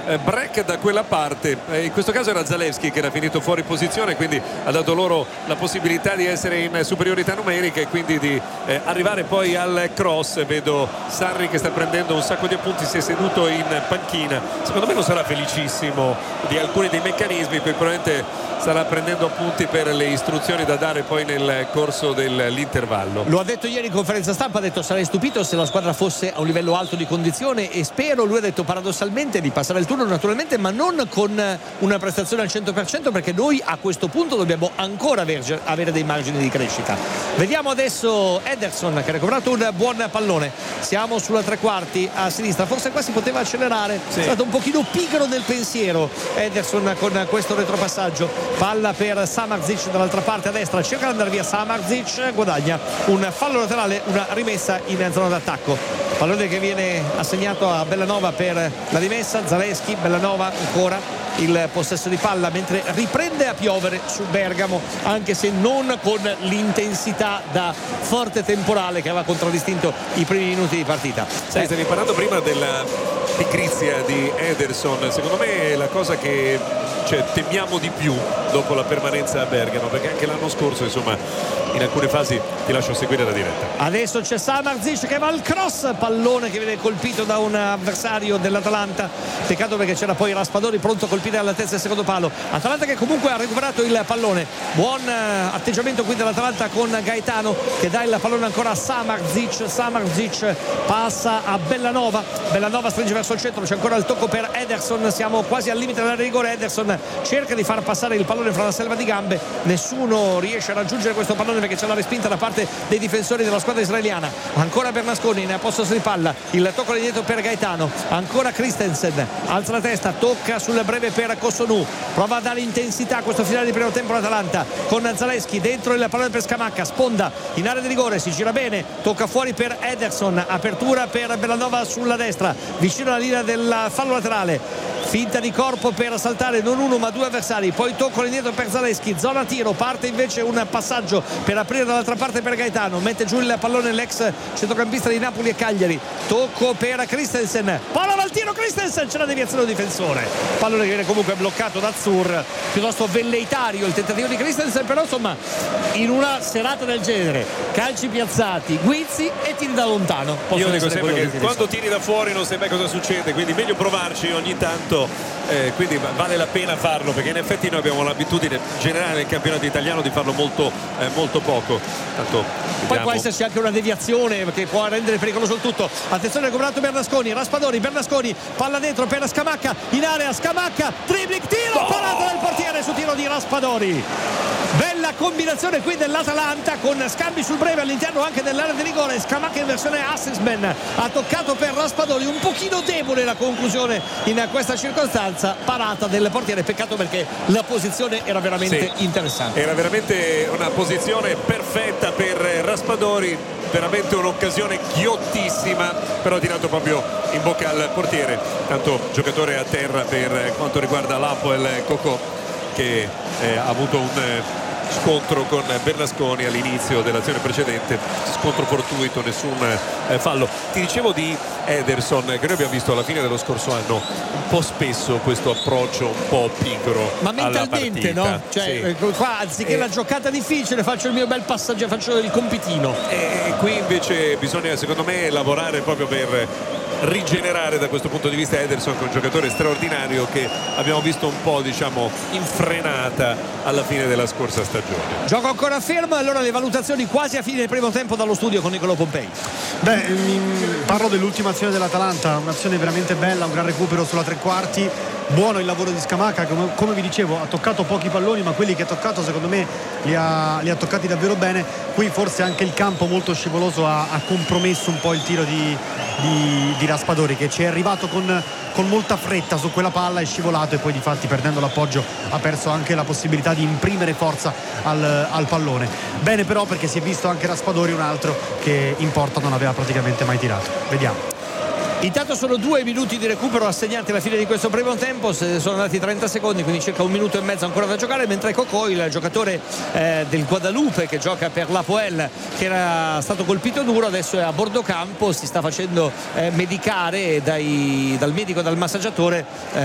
break da quella parte. In questo caso era Zalewski che era finito fuori posizione, quindi ha dato loro la possibilità di essere in superiorità numerica e quindi di arrivare poi al cross. Vedo Sarri che sta prendendo un sacco di appunti, si è seduto in panchina. Secondo me non sarà felicissimo di alcuni dei meccanismi, poi probabilmente starà prendendo appunti per le istruzioni da dare poi nel corso dell'intervallo. Lo ha detto ieri in conferenza stampa, ha detto sarei stupito se la squadra fosse a un livello alto di condizione e spero, lui ha detto paradossalmente, di passare il turno naturalmente, ma non con una prestazione al 100%, perché noi a questo punto dobbiamo ancora avere dei margini di crescita. Vediamo adesso Ederson che ha recuperato un buon pallone, siamo sulla tre quarti a sinistra, forse qua si poteva accelerare, sì. È stato un pochino pigro nel pensiero Ederson con questo retropassaggio. Palla per Samardzic dall'altra parte a destra, cerca di andare via Samardzic, guadagna un fallo laterale, una rimessa in zona d'attacco. Pallone che viene assegnato a Bellanova per la rimessa, Zalewski, Bellanova ancora il possesso di palla mentre riprende a piovere su Bergamo, anche se non con l'intensità da forte temporale che aveva contraddistinto i primi minuti di partita. Stavi parlando prima della pigrizia di Ederson, secondo me è la cosa che temiamo di più dopo la permanenza a Bergamo, perché anche l'anno scorso insomma in alcune fasi, ti lascio seguire la diretta. Adesso c'è Samardzic che va al cross, pallone che viene colpito da un avversario dell'Atalanta, peccato perché c'era poi Raspadori pronto a colpire alla terza e secondo palo. Atalanta che comunque ha recuperato il pallone, buon atteggiamento qui dell'Atalanta con Gaetano che dà il pallone ancora a Samardzic passa a Bellanova stringe verso il centro, c'è ancora il tocco per Ederson, siamo quasi al limite dell'area di rigore. Ederson cerca di far passare il pallone fra la selva di gambe, nessuno riesce a raggiungere questo pallone perché c'è la respinta da parte dei difensori della squadra israeliana. Ancora Bernasconi in possesso di palla, il tocco di dietro per Gaetano, ancora Christensen, alza la testa, tocca sul breve per Cossonù, prova a dare intensità a questo finale di primo tempo l'Atalanta con Zalewski, dentro il pallone per Scamacca, sponda in area di rigore, si gira bene, tocca fuori per Ederson, apertura per Bellanova sulla destra, vicino alla linea del fallo laterale, finta di corpo per saltare non uno ma due avversari, poi tocco indietro per Zalewski, zona tiro, parte invece un passaggio per aprire dall'altra parte per Gaetano, mette giù il pallone l'ex centrocampista di Napoli e Cagliari, tocco per Christensen, palla al tiro Christensen, c'è la deviazione del difensore, pallone che viene comunque bloccato da Zur, piuttosto velleitario il tentativo di Christensen, però insomma in una serata del genere calci piazzati, guizzi e tiri da lontano. Io dico sempre che quando tiri da fuori non sai mai cosa succede, quindi meglio provarci ogni tanto, quindi vale la pena farlo, perché in effetti noi abbiamo l'abitudine generale nel campionato italiano di farlo molto poco. Tanto poi può esserci anche una deviazione che può rendere pericoloso il tutto. Attenzione, recuperato Bernasconi, Raspadori, Bernasconi, palla dentro per Scamacca, in area Scamacca, dribbling, tiro, parata del portiere su tiro di Raspadori. Bella combinazione qui dell'Atalanta con scambi sul breve all'interno anche dell'area di rigore. Scamacca in versione assistman ha toccato per Raspadori, un pochino debole la conclusione in questa circostanza, parata del portiere, peccato perché la posizione era veramente interessante, era veramente una posizione perfetta per Raspadori, veramente un'occasione ghiottissima, però ha tirato proprio in bocca al portiere. Tanto giocatore a terra per quanto riguarda l'Apoel Cocò, che ha avuto un scontro con Bernasconi all'inizio dell'azione precedente, scontro fortuito, nessun fallo. Ti dicevo di Ederson, che noi abbiamo visto alla fine dello scorso anno un po' spesso questo approccio un po' pigro, ma mentalmente, no? Cioè, qua anziché la giocata difficile faccio il mio bel passaggio, faccio il compitino, e qui invece bisogna secondo me lavorare proprio per rigenerare da questo punto di vista Ederson, che è un giocatore straordinario che abbiamo visto un po' in frenata alla fine della scorsa stagione. Gioco ancora fermo, allora le valutazioni quasi a fine del primo tempo dallo studio con Niccolò Pompei. Parlo dell'ultima azione dell'Atalanta, un'azione veramente bella, un gran recupero sulla tre quarti, buono il lavoro di Scamacca, come vi dicevo ha toccato pochi palloni, ma quelli che ha toccato secondo me li ha toccati davvero bene. Qui forse anche il campo molto scivoloso ha compromesso un po' il tiro di Raspadori, che ci è arrivato con molta fretta su quella palla, è scivolato e poi difatti perdendo l'appoggio ha perso anche la possibilità di imprimere forza al pallone. Bene però, perché si è visto anche Raspadori, un altro che in porta non aveva praticamente mai tirato. Vediamo. Intanto sono 2 minuti di recupero assegnati alla fine di questo primo tempo, sono andati 30 secondi, quindi circa 1 minuto e mezzo ancora da giocare, mentre Cocò, il giocatore del Guadalupe che gioca per l'Apoel, che era stato colpito duro, adesso è a bordo campo, si sta facendo medicare dal medico, dal massaggiatore,